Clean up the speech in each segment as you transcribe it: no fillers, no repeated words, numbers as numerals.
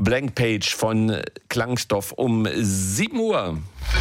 Blank Page von Klangstoff um 7 Uhr.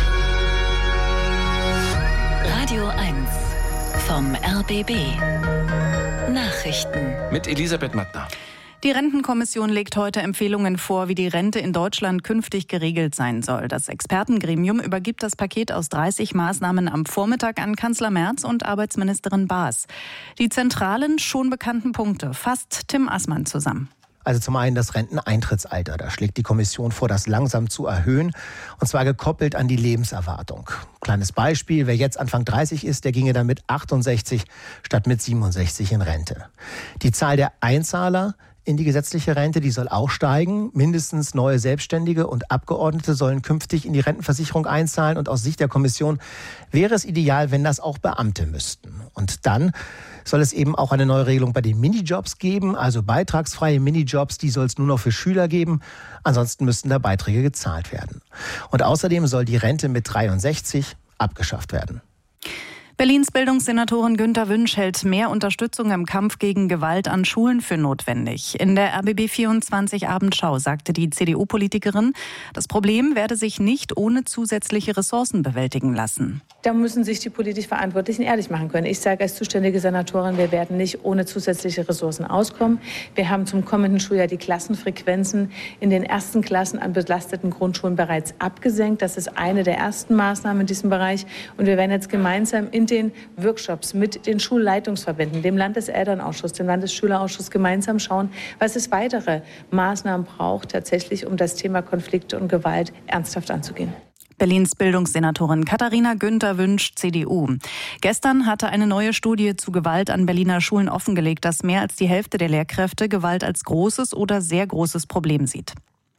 Radio 1 vom RBB. Nachrichten. Mit Elisabeth Mattner. Die Rentenkommission legt heute Empfehlungen vor, wie die Rente in Deutschland künftig geregelt sein soll. Das Expertengremium übergibt das Paket aus 30 Maßnahmen am Vormittag an Kanzler Merz und Arbeitsministerin Baas. Die zentralen, schon bekannten Punkte fasst Tim Assmann zusammen. Also zum einen das Renteneintrittsalter. Da schlägt die Kommission vor, das langsam zu erhöhen, und zwar gekoppelt an die Lebenserwartung. Kleines Beispiel, wer jetzt Anfang 30 ist, der ginge dann mit 68 statt mit 67 in Rente. Die Zahl der Einzahler in die gesetzliche Rente, die soll auch steigen. Mindestens neue Selbstständige und Abgeordnete sollen künftig in die Rentenversicherung einzahlen. Und aus Sicht der Kommission wäre es ideal, wenn das auch Beamte müssten. Und dann soll es eben auch eine neue Regelung bei den Minijobs geben, also beitragsfreie Minijobs, die soll es nur noch für Schüler geben. Ansonsten müssten da Beiträge gezahlt werden. Und außerdem soll die Rente mit 63 abgeschafft werden. Berlins Bildungssenatorin Günter Wünsch hält mehr Unterstützung im Kampf gegen Gewalt an Schulen für notwendig. In der RBB24 Abendschau sagte die CDU-Politikerin, das Problem werde sich nicht ohne zusätzliche Ressourcen bewältigen lassen. Da müssen sich die politisch Verantwortlichen ehrlich machen können. Ich sage als zuständige Senatorin, wir werden nicht ohne zusätzliche Ressourcen auskommen. Wir haben zum kommenden Schuljahr die Klassenfrequenzen in den ersten Klassen an belasteten Grundschulen bereits abgesenkt. Das ist eine der ersten Maßnahmen in diesem Bereich. Und wir werden jetzt gemeinsam in den Workshops mit den Schulleitungsverbänden, dem Landeselternausschuss, dem Landesschülerausschuss gemeinsam schauen, was es weitere Maßnahmen braucht, tatsächlich, um das Thema Konflikte und Gewalt ernsthaft anzugehen. Berlins Bildungssenatorin Katharina Günther Wünsch, CDU. Gestern hatte eine neue Studie zu Gewalt an Berliner Schulen offengelegt, dass mehr als die Hälfte der Lehrkräfte Gewalt als großes oder sehr großes Problem sieht.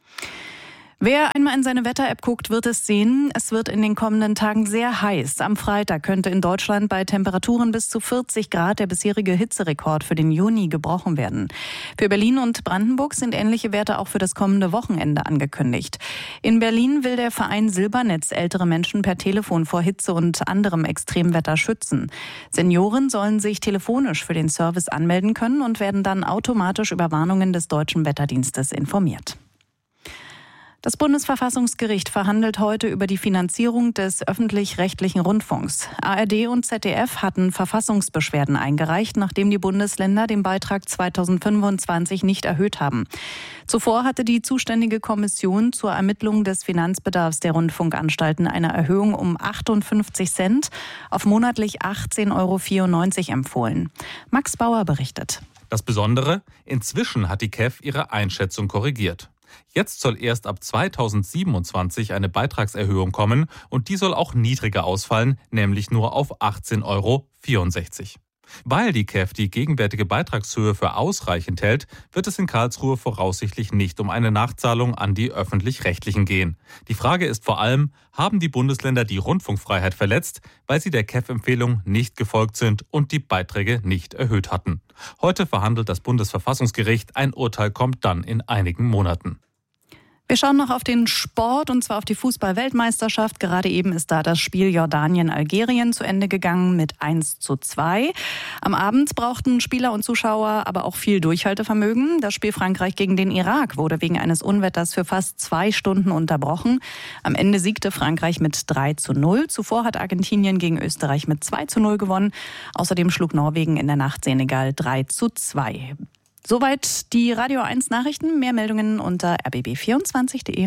Wer einmal in seine Wetter-App guckt, wird es sehen. Es wird in den kommenden Tagen sehr heiß. Am Freitag könnte in Deutschland bei Temperaturen bis zu 40 Grad der bisherige Hitzerekord für den Juni gebrochen werden. Für Berlin und Brandenburg sind ähnliche Werte auch für das kommende Wochenende angekündigt. In Berlin will der Verein Silbernetz ältere Menschen per Telefon vor Hitze und anderem Extremwetter schützen. Senioren sollen sich telefonisch für den Service anmelden können und werden dann automatisch über Warnungen des Deutschen Wetterdienstes informiert. Das Bundesverfassungsgericht verhandelt heute über die Finanzierung des öffentlich-rechtlichen Rundfunks. ARD und ZDF hatten Verfassungsbeschwerden eingereicht, nachdem die Bundesländer den Beitrag 2025 nicht erhöht haben. Zuvor hatte die zuständige Kommission zur Ermittlung des Finanzbedarfs der Rundfunkanstalten eine Erhöhung um 58 Cent auf monatlich 18,94 € empfohlen. Max Bauer berichtet. Das Besondere: Inzwischen hat die KEF ihre Einschätzung korrigiert. Jetzt soll erst ab 2027 eine Beitragserhöhung kommen und die soll auch niedriger ausfallen, nämlich nur auf 18,64 €. Weil die KEF die gegenwärtige Beitragshöhe für ausreichend hält, wird es in Karlsruhe voraussichtlich nicht um eine Nachzahlung an die Öffentlich-Rechtlichen gehen. Die Frage ist vor allem, haben die Bundesländer die Rundfunkfreiheit verletzt, weil sie der KEF-Empfehlung nicht gefolgt sind und die Beiträge nicht erhöht hatten. Heute verhandelt das Bundesverfassungsgericht, ein Urteil kommt dann in einigen Monaten. Wir schauen noch auf den Sport, und zwar auf die Fußball-Weltmeisterschaft. Gerade eben ist da das Spiel Jordanien-Algerien zu Ende gegangen mit 1:2. Am Abend brauchten Spieler und Zuschauer aber auch viel Durchhaltevermögen. Das Spiel Frankreich gegen den Irak wurde wegen eines Unwetters für fast 2 Stunden unterbrochen. Am Ende siegte Frankreich mit 3:0. Zuvor hat Argentinien gegen Österreich mit 2:0 gewonnen. Außerdem schlug Norwegen in der Nacht Senegal 3:2. Soweit die Radio 1 Nachrichten. Mehr Meldungen unter rbb24.de.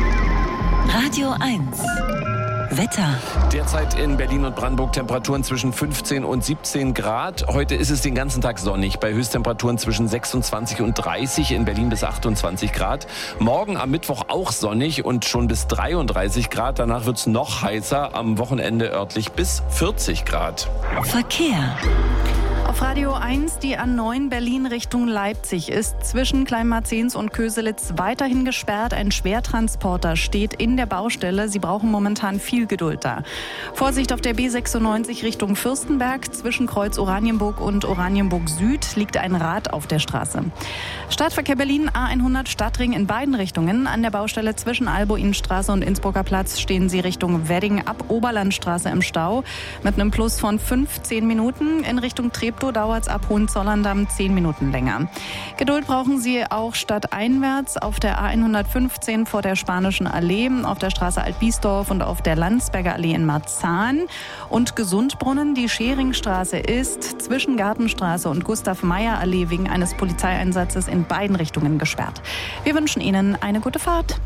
Radio 1 Wetter. Derzeit in Berlin und Brandenburg Temperaturen zwischen 15 und 17 Grad. Heute ist es den ganzen Tag sonnig, bei Höchsttemperaturen zwischen 26 und 30, in Berlin bis 28 Grad. Morgen am Mittwoch auch sonnig und schon bis 33 Grad. Danach wird es noch heißer, am Wochenende örtlich bis 40 Grad. Verkehr. Auf Radio 1, die A9 Berlin Richtung Leipzig ist zwischen Kleinmarzens und Köselitz weiterhin gesperrt. Ein Schwertransporter steht in der Baustelle. Sie brauchen momentan viel Geduld da. Vorsicht auf der B96 Richtung Fürstenberg. Zwischen Kreuz Oranienburg und Oranienburg Süd liegt ein Rad auf der Straße. Stadtverkehr Berlin A100 Stadtring in beiden Richtungen. An der Baustelle zwischen Albo-Innenstraße und Innsbrucker Platz stehen Sie Richtung Wedding ab Oberlandstraße im Stau mit einem Plus von 15 Minuten. In Richtung Treptow Treptow dauert es ab Hohenzollern-Damm 10 Minuten länger. Geduld brauchen Sie auch stadteinwärts auf der A115 vor der Spanischen Allee, auf der Straße Alt-Biesdorf und auf der Landsberger Allee in Marzahn. Und Gesundbrunnen, die Scheringstraße ist zwischen Gartenstraße und Gustav-Meyer-Allee wegen eines Polizeieinsatzes in beiden Richtungen gesperrt. Wir wünschen Ihnen eine gute Fahrt.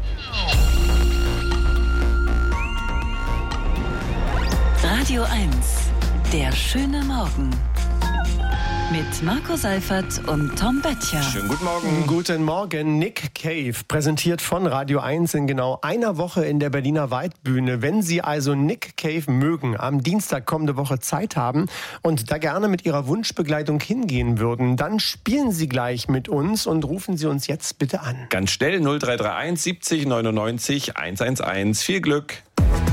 Radio 1, der schöne Morgen. Mit Marco Seifert und Tom Böttcher. Schönen guten Morgen. Guten Morgen. Nick Cave, präsentiert von Radio 1 in genau einer Woche in der Berliner Waldbühne. Wenn Sie also Nick Cave mögen, am Dienstag kommende Woche Zeit haben und da gerne mit Ihrer Wunschbegleitung hingehen würden, dann spielen Sie gleich mit uns und rufen Sie uns jetzt bitte an. Ganz schnell 0331 70 99 111. Viel Glück.